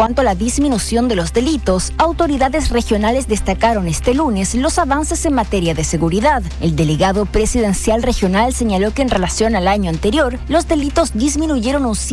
cuanto a la disminución de los delitos, autoridades regionales destacaron este lunes los avances en materia de seguridad. El delegado presidencial regional señaló que en relación al año anterior, los delitos disminuyeron un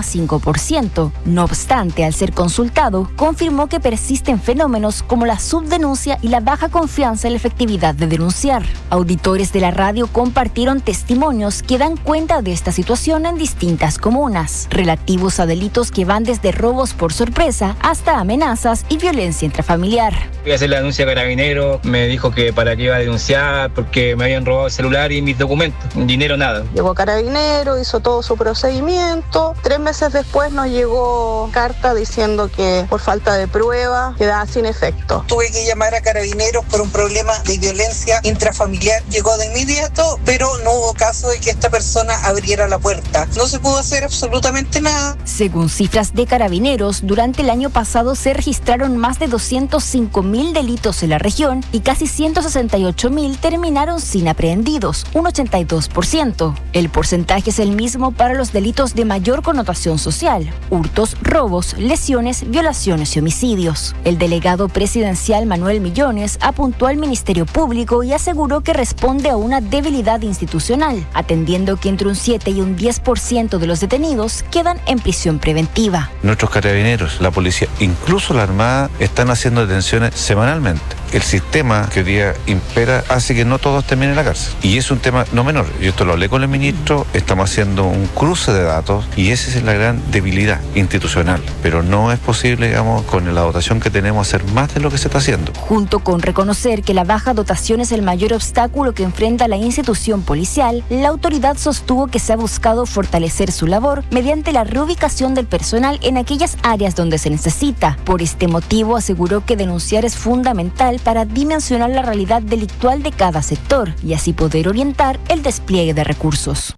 7,5%. No obstante, al ser consultado, confirmó que persisten fenómenos como la subdenuncia y la baja confianza en la efectividad de denunciar. Auditores de la radio compartieron testimonios que dan cuenta de esta situación en distintas comunas, relativos a delitos que van desde robos por sorpresa hasta amenazas y violencia intrafamiliar. Voy a hacer la denuncia a Carabineros, me dijo que para qué iba a denunciar porque me habían robado el celular y mis documentos, dinero nada. Llegó Carabineros, hizo todo su procedimiento, 3 meses después nos llegó carta diciendo que por falta de prueba quedaba sin efecto. Tuve que llamar a Carabineros por un problema de violencia intrafamiliar, llegó de inmediato, pero no hubo caso de que esta persona abriera la puerta. No se pudo hacer absolutamente nada. Según cifras de Carabineros, durante el año pasado se registraron más de 205.000 delitos en la región y casi 168.000 terminaron sin aprehendidos, un 82%. El porcentaje es el mismo para los delitos de mayor connotación social: hurtos, robos, lesiones, violaciones y homicidios. El delegado presidencial Manuel Millones apuntó al Ministerio Público y aseguró que responde a una debilidad institucional, atendiendo que entre un 7 y un 10% de los detenidos quedan en prisión preventiva. Nuestros carabineros, la policía, incluso la Armada, están haciendo detenciones semanalmente. El sistema que hoy día impera hace que no todos terminen en la cárcel. Y es un tema no menor. Yo esto lo hablé con el ministro, estamos haciendo un cruce de datos y esa es la gran debilidad institucional. Pero no es posible, digamos, con la dotación que tenemos, hacer más de lo que se está haciendo. Junto con reconocer que la baja dotación es el mayor obstáculo que enfrenta la institución policial, la autoridad sostuvo que se ha buscado fortalecer su labor mediante la reubicación del personal en aquellas áreas donde se necesita. Por este motivo, aseguró que denunciar es fundamental para dimensionar la realidad delictual de cada sector y así poder orientar el despliegue de recursos.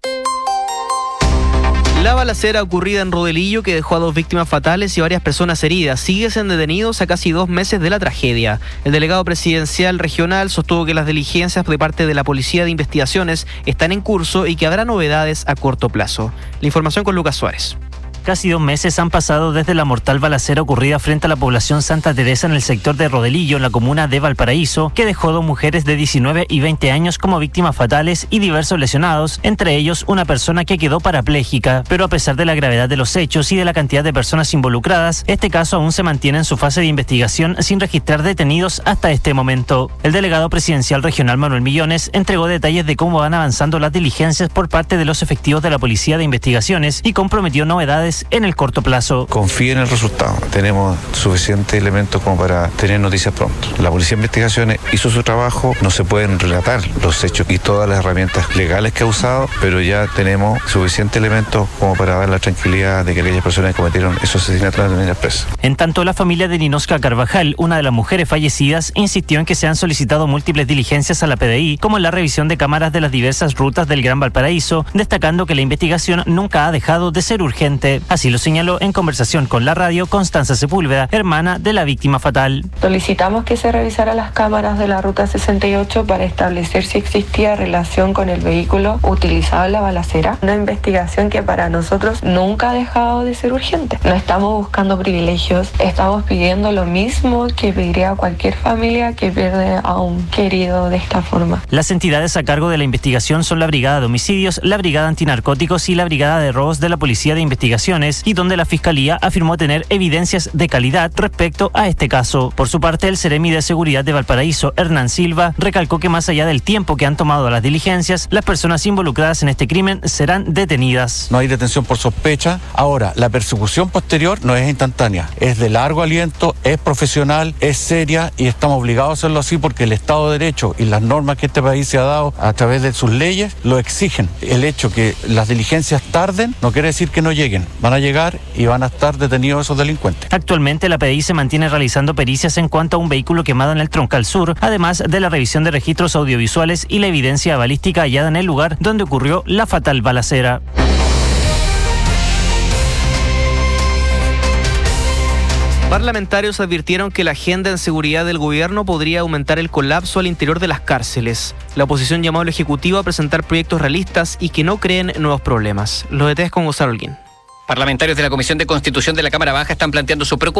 La balacera ocurrida en Rodelillo, que dejó a 2 víctimas fatales y varias personas heridas, sigue siendo detenidos a casi 2 meses de la tragedia. El delegado presidencial regional sostuvo que las diligencias de parte de la Policía de Investigaciones están en curso y que habrá novedades a corto plazo. La información con Lucas Suárez. Casi 2 meses han pasado desde la mortal balacera ocurrida frente a la población Santa Teresa en el sector de Rodelillo, en la comuna de Valparaíso, que dejó 2 mujeres de 19 y 20 años como víctimas fatales y diversos lesionados, entre ellos una persona que quedó parapléjica. Pero a pesar de la gravedad de los hechos y de la cantidad de personas involucradas, este caso aún se mantiene en su fase de investigación sin registrar detenidos hasta este momento. El delegado presidencial regional Manuel Millones entregó detalles de cómo van avanzando las diligencias por parte de los efectivos de la Policía de Investigaciones y comprometió novedades en el corto plazo. Confíe en el resultado. Tenemos suficientes elementos como para tener noticias pronto. La Policía de Investigaciones hizo su trabajo, no se pueden relatar los hechos y todas las herramientas legales que ha usado, pero ya tenemos suficientes elementos como para dar la tranquilidad de que aquellas personas que cometieron esos asesinatos van a terminar presas. En tanto, la familia de Ninosca Carvajal, una de las mujeres fallecidas, insistió en que se han solicitado múltiples diligencias a la PDI, como la revisión de cámaras de las diversas rutas del Gran Valparaíso, destacando que la investigación nunca ha dejado de ser urgente. Así lo señaló en conversación con la radio Constanza Sepúlveda, hermana de la víctima fatal. Solicitamos que se revisara las cámaras de la ruta 68 para establecer si existía relación con el vehículo utilizado en la balacera. Una investigación que para nosotros nunca ha dejado de ser urgente. No estamos buscando privilegios, estamos pidiendo lo mismo que pediría cualquier familia que pierde a un querido de esta forma. Las entidades a cargo de la investigación son la Brigada de Homicidios, la Brigada Antinarcóticos y la Brigada de Robos de la Policía de Investigaciones, y donde la Fiscalía afirmó tener evidencias de calidad respecto a este caso. Por su parte, el Seremi de Seguridad de Valparaíso, Hernán Silva, recalcó que más allá del tiempo que han tomado las diligencias, las personas involucradas en este crimen serán detenidas. No hay detención por sospecha. Ahora, la persecución posterior no es instantánea, es de largo aliento, es profesional, es seria y estamos obligados a hacerlo así porque el Estado de Derecho y las normas que este país se ha dado a través de sus leyes lo exigen. El hecho que las diligencias tarden no quiere decir que no lleguen. Van a llegar y van a estar detenidos esos delincuentes. Actualmente la PDI se mantiene realizando pericias en cuanto a un vehículo quemado en el Troncal Sur, además de la revisión de registros audiovisuales y la evidencia balística hallada en el lugar donde ocurrió la fatal balacera. Parlamentarios advirtieron que la agenda en seguridad del gobierno podría aumentar el colapso al interior de las cárceles. La oposición llamó al Ejecutivo a presentar proyectos realistas y que no creen nuevos problemas. Los detalles con Gonzalo Holguín. Parlamentarios de la Comisión de Constitución de la Cámara Baja están planteando su preocupación